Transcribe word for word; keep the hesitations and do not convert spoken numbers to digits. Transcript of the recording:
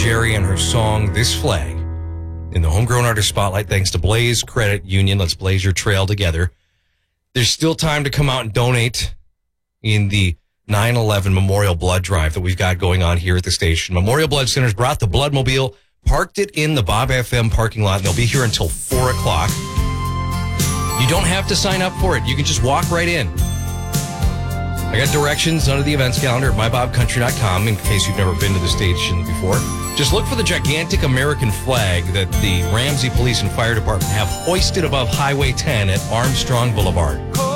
Jerry and her song, This Flag, in the Homegrown Artist Spotlight, thanks to Blaze Credit Union. Let's blaze your trail together. There's still time to come out and donate in the nine eleven Memorial Blood Drive that we've got going on here at the station. Memorial Blood Centers brought the Bloodmobile, parked it in the Bob F M parking lot, and they'll be here until four o'clock. You don't have to sign up for it. You can just walk right in. I got directions under the events calendar at my bob country dot com in case you've never been to the station before. Just look for the gigantic American flag that the Ramsey Police and Fire Department have hoisted above Highway ten at Armstrong Boulevard.